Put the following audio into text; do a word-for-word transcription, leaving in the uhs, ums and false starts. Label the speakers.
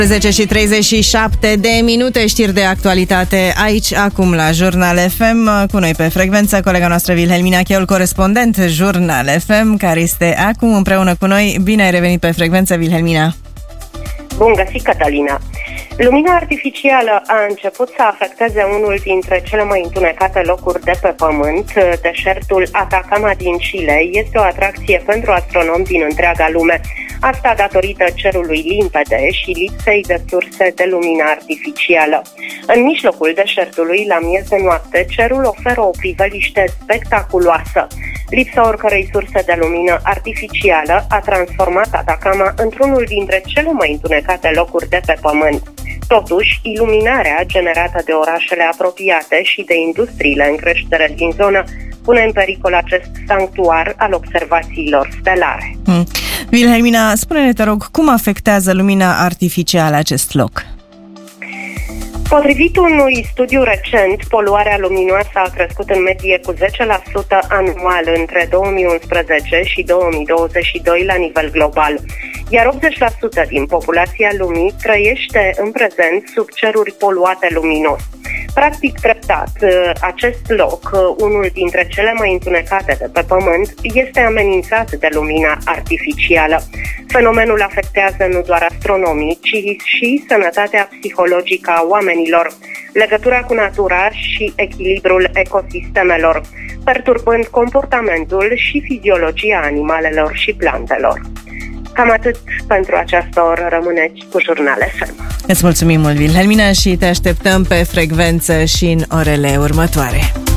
Speaker 1: zece și treizeci și șapte de minute, știri de actualitate aici, acum la Jurnal F M. Cu noi pe frecvență colega noastră Wilhelmina Cheul, corespondent Jurnal F M, care este acum împreună cu noi. Bine ai revenit pe frecvență, Wilhelmina!
Speaker 2: Bun găsit, Catalina! Lumina artificială a început să afecteze unul dintre cele mai întunecate locuri de pe Pământ. Deșertul Atacama din Chile este o atracție pentru astronomi din întreaga lume. Asta datorită cerului limpede și lipsei de surse de lumină artificială. În mijlocul deșertului, la miez de noapte, cerul oferă o priveliște spectaculoasă. Lipsa oricărei surse de lumină artificială a transformat Atacama într-unul dintre cele mai întunecate locuri de pe Pământ. Totuși, iluminarea generată de orașele apropiate și de industriile în creștere din zonă pune în pericol acest sanctuar al observațiilor stelare.
Speaker 1: Hmm. Wilhelmina, spune-ne, te rog, cum afectează lumina artificială acest loc?
Speaker 2: Potrivit unui studiu recent, poluarea luminoasă a crescut în medie cu zece la sută anual între două mii unsprezece și două mii douăzeci și doi la nivel global, iar optzeci la sută din populația lumii trăiește în prezent sub ceruri poluate luminos. Practic treptat, acest loc, unul dintre cele mai întunecate de pe Pământ, este amenințat de lumina artificială. Fenomenul afectează nu doar astronomii, ci și sănătatea psihologică a oamenilor, legătura cu natura și echilibrul ecosistemelor, perturbând comportamentul și fiziologia animalelor și plantelor. Cam atât pentru această oră. Rămâneți cu Jurnal F M.
Speaker 1: Îți mulțumim mult, Wilhelmina, și te așteptăm pe frecvență și în orele următoare.